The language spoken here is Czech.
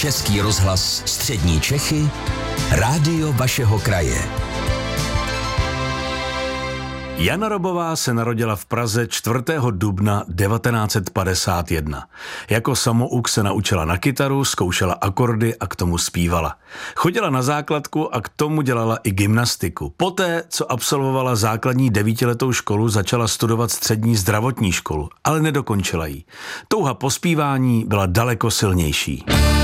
Český rozhlas Střední Čechy, rádio vašeho kraje. Jana Robová se narodila v Praze 4. dubna 1951. Jako samouk se naučila na kytaru, zkoušela akordy a k tomu zpívala. Chodila na základku a k tomu dělala i gymnastiku. Poté, co absolvovala základní 9letou školu, začala studovat střední zdravotní školu, ale nedokončila ji. Touha po zpívání byla daleko silnější.